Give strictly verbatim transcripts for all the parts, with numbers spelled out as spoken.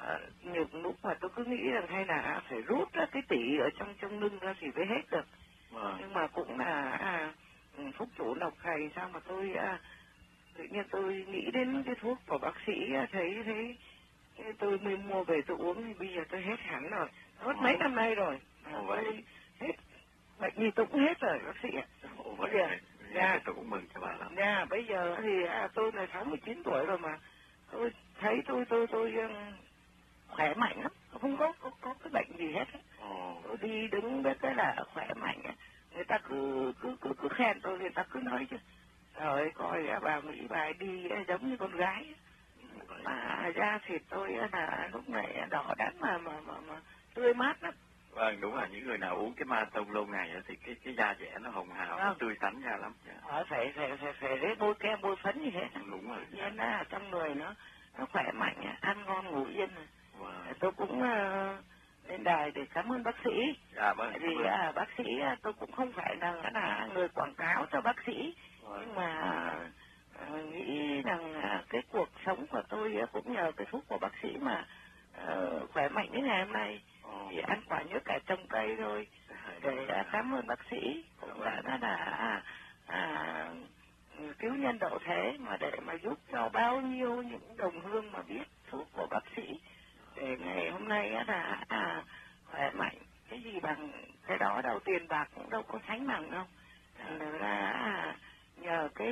nhiều lúc mà tôi cứ nghĩ rằng hay là phải rút ra cái tỉ ở trong trong lưng ra thì mới hết được. À. Nhưng mà cũng là à, thuốc chủ độc thầy sao mà tôi à, tự nhiên tôi nghĩ đến cái thuốc của bác sĩ thấy thấy tôi mới mua về tôi uống thì bây giờ tôi hết hẳn rồi, hết à. Mấy năm nay rồi. À, tôi hết bệnh gì tôi cũng hết rồi bác sĩ ạ. Bây giờ dạ tôi cũng mừng cho bà lắm. Dạ bây giờ thì à, tôi là sáu mươi chín tuổi rồi mà tôi thấy tôi tôi tôi um, khỏe mạnh lắm, không có có, có cái bệnh gì hết. Oh. Tôi đi đứng biết cái là khỏe mạnh, người ta cứ cứ cứ cứ khen tôi, người ta cứ nói chứ trời ơi coi bà Mỹ bà đi giống như con gái mà da thịt tôi là lúc này đỏ đắn mà mà mà, mà tươi mát lắm. Vâng, đúng là những người nào uống cái ma tông lâu ngày thì cái cái da dẻ nó hồng hào, nó tươi tắn ra lắm. Ờ, phải phải phải phải lấy bôi kem bôi phấn như thế. Đúng rồi. Nên là trong người nó nó khỏe mạnh, ăn ngon ngủ yên. Wow. Tôi cũng uh, lên đài để cảm ơn bác sĩ. Dạ vâng. Vì uh, bác sĩ uh, tôi cũng không phải là là người quảng cáo cho bác sĩ, wow. Nhưng mà uh, nghĩ rằng uh, cái cuộc sống của tôi uh, cũng nhờ cái thuốc của bác sĩ mà uh, khỏe mạnh đến ngày hôm nay. Thì ăn quả nhớ cả trồng cây thôi để à, cảm ơn bác sĩ cũng đã nói là à, à, cứu nhân độ thế mà để mà giúp cho bao nhiêu những đồng hương mà biết thuốc của bác sĩ để ngày hôm nay là à, khỏe mạnh. Cái gì bằng cái đó đâu, tiền bạc cũng đâu có sánh bằng đâu. Thành ra à, nhờ cái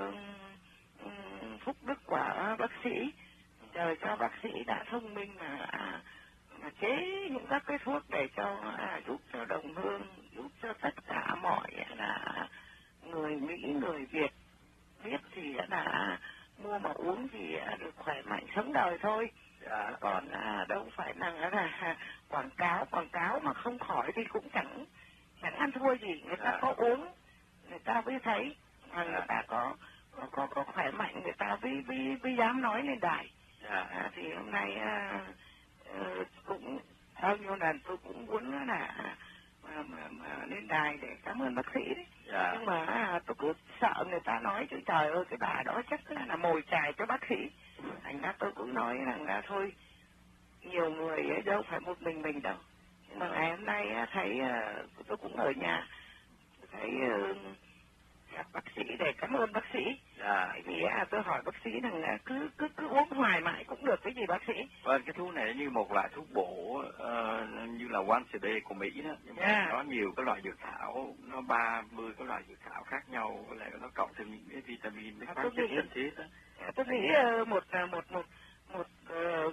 uh, phúc đức của bác sĩ, trời cho bác sĩ đã thông minh mà à, mà chế những các cái thuốc để cho à, giúp cho đồng hương, giúp cho tất cả mọi là người Mỹ, người Việt biết thì là mua mà uống thì được khỏe mạnh sống đời thôi. À, còn à, đâu phải là, là quảng cáo quảng cáo mà không khỏi thì cũng chẳng chẳng ăn thua gì. Người ta có uống người ta mới thấy mà người ta có có có, có khỏe mạnh, người ta mới mới mới dám nói lên đài. À, thì hôm nay à, Uh, cũng bao nhiêu lần tôi cũng muốn là mà, mà, mà lên đài để cảm ơn bác sĩ đấy. Dạ. Nhưng mà à, tôi cứ sợ người ta nói chứ trời ơi cái bà đó chắc là, là mồi chài cho bác sĩ. Thành ra tôi cũng nói rằng là thôi nhiều người ấy đâu phải một mình mình đâu. Nhưng mà ngày hôm nay thấy uh, tôi cũng ở nhà thấy uh, gặp bác sĩ để cảm ơn bác sĩ. Dạ. Vì à, tôi hỏi bác sĩ rằng là cứ cứ cứ uống hoài mãi cũng được cái gì bác sĩ. Vâng, cái thuốc này như một loại thuốc bổ uh, như là Once a Day của Mỹ đó, nhưng mà yeah. Có nhiều cái loại dược thảo, nó ba mươi cái loại dược thảo khác nhau, với lại nó cộng thêm những cái vitamin, cái khoáng chất cần thiết đó. Tôi nghĩ uh, một một một một uh,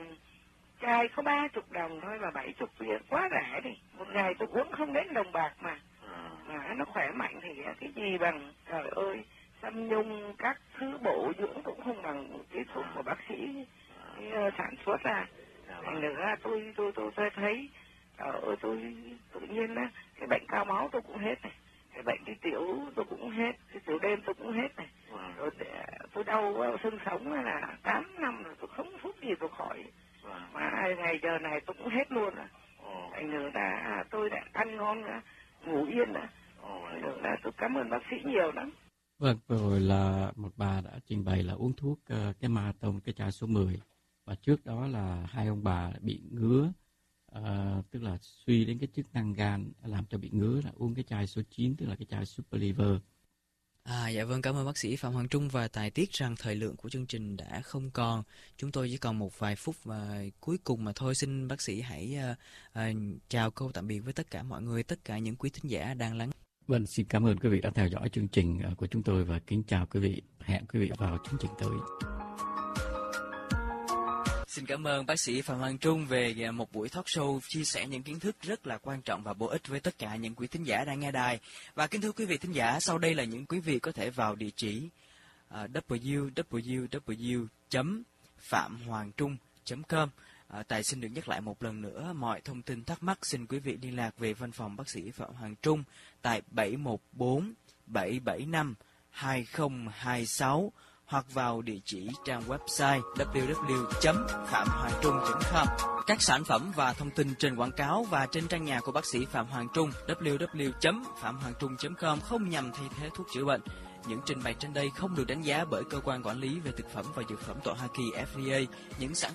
chai có ba chục đồng thôi và bảy chục viên quá rẻ đi. Một ngày tôi uống không đến đồng bạc mà. Mà nó khỏe mạnh thì cái gì bằng trời ơi xăm nhung các thứ bổ dưỡng cũng không bằng cái thuốc của bác sĩ uh, sản xuất ra. Thành nữa tôi tôi tôi tôi thấy trời ơi tôi tự nhiên á cái bệnh cao máu tôi cũng hết này, cái bệnh đi tiểu tôi cũng hết, cái tiểu đêm tôi cũng hết này, rồi tôi đau xương sống là tám năm rồi tôi không thuốc gì tôi khỏi, mà ngày giờ này tôi cũng hết luôn rồi. Thành nữa là tôi đã ăn ngon nữa, ngủ yên nữa. Được là tôi cảm ơn bác sĩ nhiều lắm. Vâng, vừa rồi là một bà đã trình bày là uống thuốc uh, cái ma tông cái chai số mười, và trước đó là hai ông bà bị ngứa, uh, tức là suy đến cái chức năng gan làm cho bị ngứa là uống cái chai số chín, tức là cái chai Super Liver. À, dạ vâng, cảm ơn bác sĩ Phạm Hoàng Trung, và tài tiếc rằng thời lượng của chương trình đã không còn. Chúng tôi chỉ còn một vài phút và cuối cùng mà thôi. Xin bác sĩ hãy uh, uh, chào câu tạm biệt với tất cả mọi người, tất cả những quý thính giả đang lắng. Vâng, xin cảm ơn quý vị đã theo dõi chương trình của chúng tôi và kính chào quý vị. Hẹn quý vị vào chương trình tới. Xin cảm ơn bác sĩ Phạm Hoàng Trung về một buổi talk show chia sẻ những kiến thức rất là quan trọng và bổ ích với tất cả những quý thính giả đang nghe đài. Và kính thưa quý vị thính giả, sau đây là những quý vị có thể vào địa chỉ uh, w w w chấm phạm hoàng trung chấm com. À, Tài xin được nhắc lại một lần nữa, mọi thông tin thắc mắc xin quý vị liên lạc về văn phòng bác sĩ Phạm Hoàng Trung tại bảy một bốn bảy bảy năm hai không hai sáu hoặc vào địa chỉ trang website w w w chấm phạm hoàng trung chấm com. Các sản phẩm và thông tin trên quảng cáo và trên trang nhà của bác sĩ Phạm Hoàng Trung w w w chấm phạm hoàng trung chấm com không nhằm thay thế thuốc chữa bệnh. Những trình bày trên đây không được đánh giá bởi cơ quan quản lý về thực phẩm và dược phẩm tại Hoa Kỳ F D A. Những sản